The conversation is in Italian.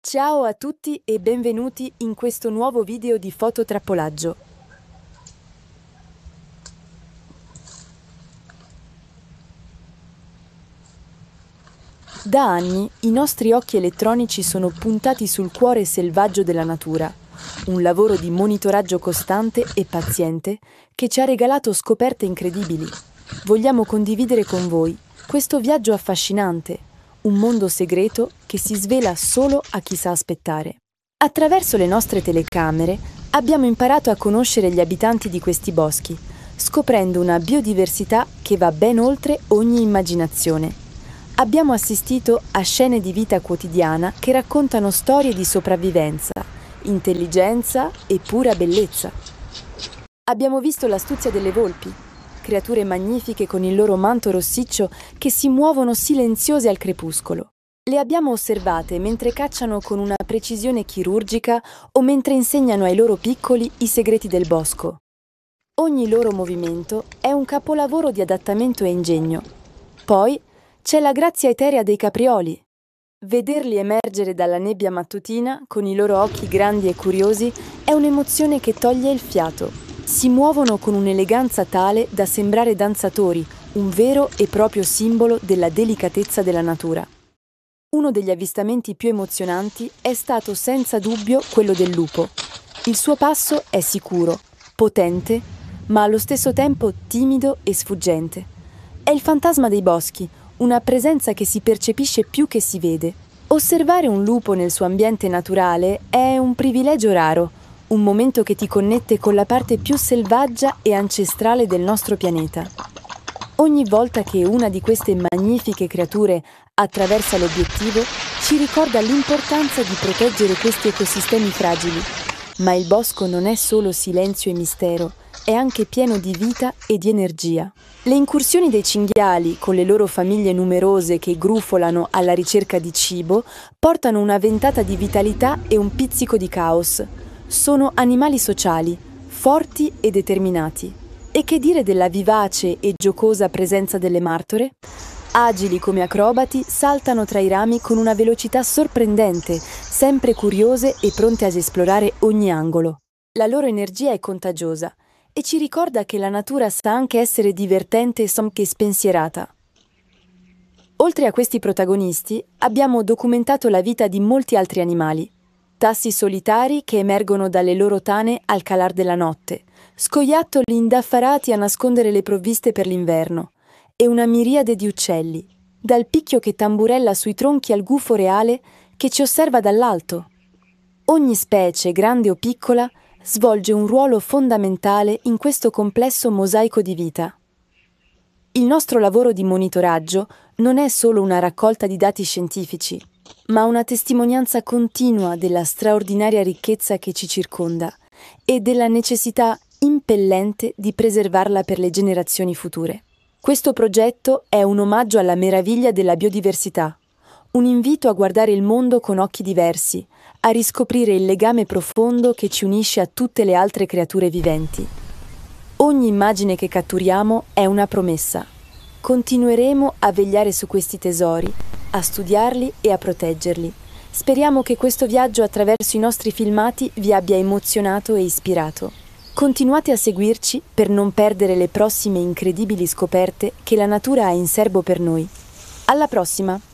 Ciao a tutti e benvenuti in questo nuovo video di fototrappolaggio. Da anni i nostri occhi elettronici sono puntati sul cuore selvaggio della natura, un lavoro di monitoraggio costante e paziente che ci ha regalato scoperte incredibili. Vogliamo condividere con voi questo viaggio affascinante, un mondo segreto che si svela solo a chi sa aspettare. Attraverso le nostre telecamere abbiamo imparato a conoscere gli abitanti di questi boschi, scoprendo una biodiversità che va ben oltre ogni immaginazione. Abbiamo assistito a scene di vita quotidiana che raccontano storie di sopravvivenza, intelligenza e pura bellezza. Abbiamo visto l'astuzia delle volpi, creature magnifiche con il loro manto rossiccio che si muovono silenziose al crepuscolo. Le abbiamo osservate mentre cacciano con una precisione chirurgica o mentre insegnano ai loro piccoli i segreti del bosco. Ogni loro movimento è un capolavoro di adattamento e ingegno. Poi c'è la grazia eterea dei caprioli. Vederli emergere dalla nebbia mattutina con i loro occhi grandi e curiosi è un'emozione che toglie il fiato. Si muovono con un'eleganza tale da sembrare danzatori, un vero e proprio simbolo della delicatezza della natura. Uno degli avvistamenti più emozionanti è stato senza dubbio quello del lupo. Il suo passo è sicuro, potente, ma allo stesso tempo timido e sfuggente. È il fantasma dei boschi, una presenza che si percepisce più che si vede. Osservare un lupo nel suo ambiente naturale è un privilegio raro, un momento che ti connette con la parte più selvaggia e ancestrale del nostro pianeta. Ogni volta che una di queste magnifiche creature attraversa l'obiettivo, ci ricorda l'importanza di proteggere questi ecosistemi fragili. Ma il bosco non è solo silenzio e mistero, è anche pieno di vita e di energia. Le incursioni dei cinghiali, con le loro famiglie numerose che grufolano alla ricerca di cibo, portano una ventata di vitalità e un pizzico di caos. Sono animali sociali, forti e determinati. E che dire della vivace e giocosa presenza delle martore? Agili come acrobati, saltano tra i rami con una velocità sorprendente, sempre curiose e pronte ad esplorare ogni angolo. La loro energia è contagiosa e ci ricorda che la natura sa anche essere divertente e spensierata. Oltre a questi protagonisti, abbiamo documentato la vita di molti altri animali. Tassi solitari che emergono dalle loro tane al calar della notte, scoiattoli indaffarati a nascondere le provviste per l'inverno, e una miriade di uccelli, dal picchio che tamburella sui tronchi al gufo reale che ci osserva dall'alto. Ogni specie, grande o piccola, svolge un ruolo fondamentale in questo complesso mosaico di vita. Il nostro lavoro di monitoraggio non è solo una raccolta di dati scientifici, ma una testimonianza continua della straordinaria ricchezza che ci circonda e della necessità impellente di preservarla per le generazioni future. Questo progetto è un omaggio alla meraviglia della biodiversità, un invito a guardare il mondo con occhi diversi, a riscoprire il legame profondo che ci unisce a tutte le altre creature viventi. Ogni immagine che catturiamo è una promessa. Continueremo a vegliare su questi tesori, a studiarli e a proteggerli. Speriamo che questo viaggio attraverso i nostri filmati vi abbia emozionato e ispirato. Continuate a seguirci per non perdere le prossime incredibili scoperte che la natura ha in serbo per noi. Alla prossima!